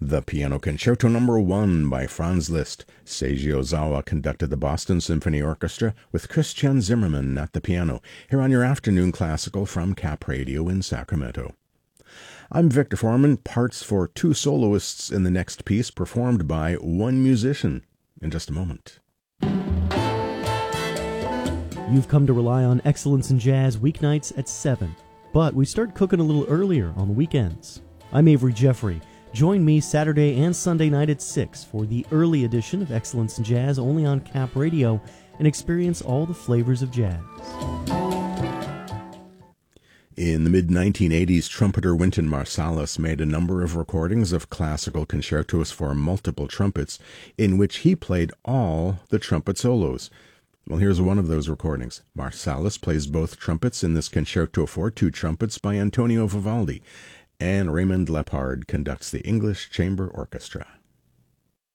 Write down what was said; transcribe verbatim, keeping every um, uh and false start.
The Piano Concerto Number One by Franz Liszt. Seiji Ozawa conducted the Boston Symphony Orchestra with Christian Zimmermann at the piano, here on your afternoon classical from Cap Radio in Sacramento. I'm Victor Foreman, parts for two soloists in the next piece, performed by one musician. In just a moment. You've come to rely on Excellence in Jazz weeknights at seven, but we start cooking a little earlier on the weekends. I'm Avery Jeffrey. Join me Saturday and Sunday night at six for the early edition of Excellence in Jazz, only on Cap Radio, and experience all the flavors of jazz. In the mid nineteen eighties, trumpeter Wynton Marsalis made a number of recordings of classical concertos for multiple trumpets, in which he played all the trumpet solos. Well, here's one of those recordings. Marsalis plays both trumpets in this concerto for two trumpets by Antonio Vivaldi, and Raymond Lepard conducts the English Chamber Orchestra.